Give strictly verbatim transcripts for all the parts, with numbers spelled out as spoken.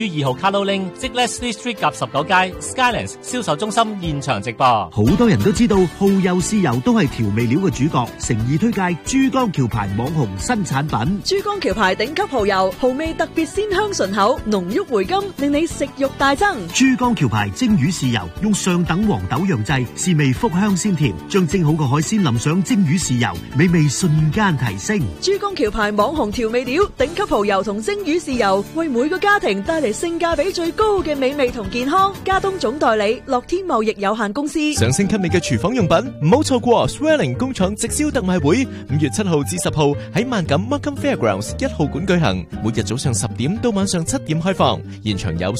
於二號 Carlo Link 即 Leslie Street 夾十九街 Skylands 銷售中心現場直播。 好多人都知道蠔油豉油都係調味料嘅主角，誠意推介珠江橋牌網紅新產品。 珠江橋牌頂級蠔油，蠔味特別鮮香順口，濃郁回甘，令你食慾大增。 珠江橋牌蒸魚豉油用上等黃豆釀製，鮮味福香鮮甜，將蒸好嘅海鮮淋上蒸魚豉油，美味瞬間提升。 珠江橋牌網紅調味料，頂級蠔油同蒸魚豉油，為每個家庭帶嚟性價比最高嘅美味同健康。加東總代理樂天貿易有限公司。 想升級你嘅廚房用品，唔好錯過 Swelling 工廠直銷特賣會，五月七號至十號喺萬錦 Markham Fairgrounds 一號館舉行，每日早上十點到晚上七點開放。現場有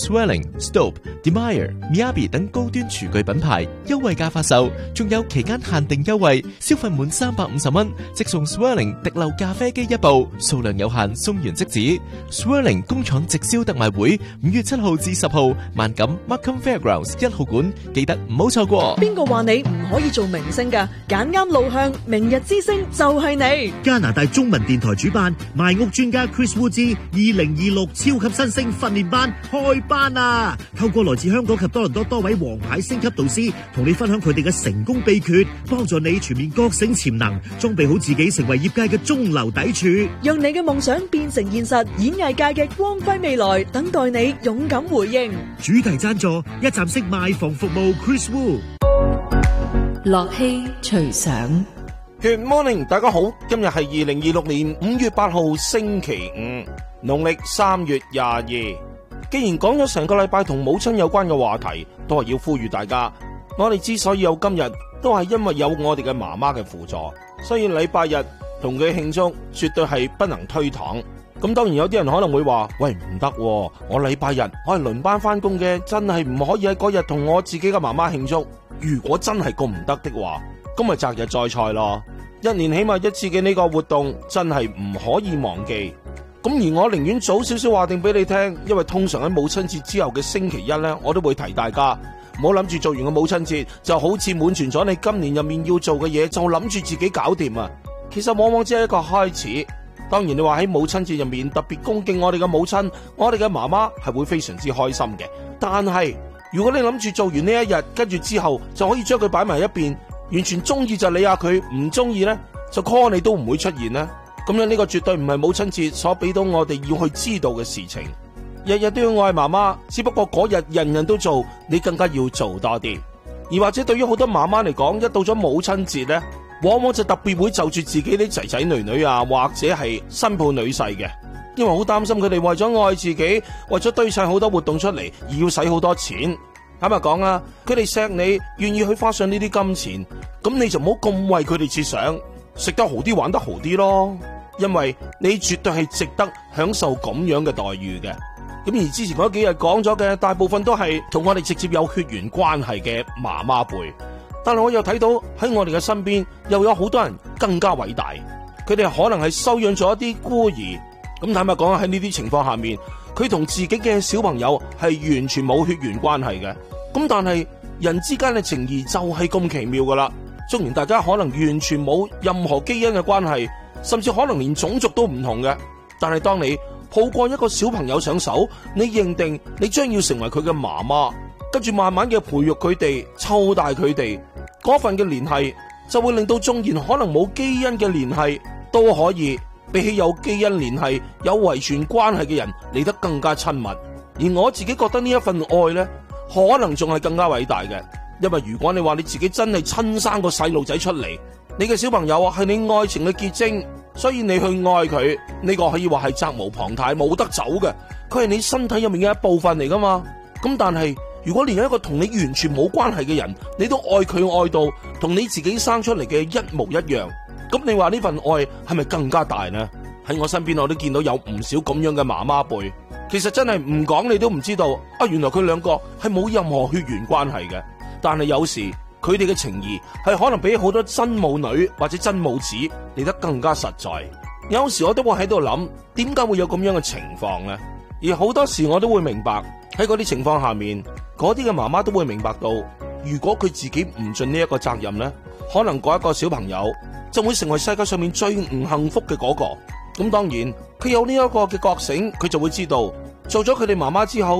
Swelling、Stope、Demire、Miyabi 等高端廚具品牌優惠價發售，仲有期間限定優惠，消費滿三百五十蚊即送 Swelling 滴漏咖啡機一部，數量有限，送完即止。Swelling 工廠直銷特賣會五月七號至十號，萬錦 Markham Fairgrounds 一號館，記得唔好錯過。 邊個話你唔可以做明星㗎？揀啱路向，明日之星就係你。 加拿大中文電台主辦賣屋專家 Chris Wu 之二零二六超級新星訓練班開班啊！透過來自香港及多倫多多位王牌星級導師，同你分享佢哋嘅成功秘訣，幫助你全面覺醒潛能，裝備好自己成為業界嘅中流砥柱， 讓你嘅夢想變成現實。演藝界嘅光輝未來等待你勇敢回應。 主題贊助一站式賣房服務 Chris Wu。 樂器隨想。 Good morning， 大家好，今日係二零二六年五月八號星期五，農曆三月廿二。既然講咗成個禮拜同母親有關嘅話題，都係要呼籲大家，我哋之所以有今日，都係因為有我哋嘅媽媽嘅輔助，所以禮拜日同佢慶祝絕對係不能推搪。咁當然有啲人可能會話，喂，唔得，我禮拜日我係輪班翻工嘅，真係唔可以喺嗰日同我自己嘅媽媽慶祝。如果真係咁唔得的話，咁咪擇日再賽咯。一年起碼一次嘅呢個活動真係唔可以忘記。咁而我寧願早少少話定俾你聽，因為通常喺母親節之後嘅星期一呢，我都會提大家唔好諗住做完個母親節就好似滿全咗你今年入面要做嘅嘢，就諗住自己搞掂啊。其實往往只係一個開始。當然你話喺母親節入面特別恭敬我哋嘅母親，我哋嘅媽媽係會非常之開心嘅。但係如果你諗住做完呢一日，跟住之後就可以將佢擺埋一邊，完全中意就理下佢，唔中意呢就 call 你都唔會出現呢。咁樣呢個絕對唔係母親節所俾到我哋要去知道嘅事情。日日都要愛媽媽，只不過嗰日人人都做，你更加要做多啲。而或者對於好多媽媽嚟講，一到咗母親節呢，往往就特別會就住自己啲仔仔女女啊，或者係新抱女婿嘅，因為好擔心佢哋為咗愛自己，為咗堆晒好多活動出嚟，而要使好多錢。坦白講啊，佢哋錫你，願意去花上呢啲金錢，咁你就唔好咁為佢哋設想，食得好啲，玩得好啲咯。因為你絕對係值得享受咁樣嘅待遇嘅。咁而之前嗰幾日講咗嘅，大部分都係同我哋直接有血緣關係嘅媽媽輩。但係我又睇到喺我哋嘅身邊，又有好多人更加偉大。佢哋可能係收養咗一啲孤兒。咁坦白講，喺呢啲情況下面，佢同自己嘅小朋友係完全冇血緣關係嘅。咁但係人之間嘅情誼就係咁奇妙噶啦。縱然大家可能完全冇任何基因嘅關係，甚至可能連種族都唔同嘅，但係當你抱過一個小朋友上手，你認定你將要成為佢嘅媽媽，跟住慢慢嘅培育佢哋，湊大佢哋，嗰份嘅聯繫就會令到縱然可能冇基因嘅聯繫，都可以比起有基因聯繫、有遺傳關係嘅人嚟得更加親密。而我自己覺得呢一份愛呢，可能仲係更加偉大嘅。因為如果你話你自己真係親生個細路仔出嚟，你嘅小朋友係你愛情嘅結晶，所以你去愛佢，呢個可以話係責無旁貸，冇得走嘅。佢係你身體入面嘅一部分嚟噶嘛。咁但係如果連一個同你完全冇關係嘅人，你都愛佢愛到同你自己生出嚟嘅一模一樣，咁你話呢份愛係咪更加大呢？喺我身邊我都見到有唔少咁樣嘅媽媽輩，其實真係唔講你都唔知道啊！原來佢兩個係冇任何血緣關係嘅。但係有時佢哋嘅情誼係可能比好多真母女或者真母子嚟得更加實在。有時我都會喺度諗，點解會有咁樣嘅情況呢？而好多時我都會明白，喺嗰啲情況下面，嗰啲嘅媽媽都會明白到，如果佢自己唔盡呢一個責任呢，可能嗰一個小朋友就會成為世界上面最唔幸福嘅嗰個。咁當然佢有呢一個嘅覺醒，佢就會知道做咗佢哋媽媽之後，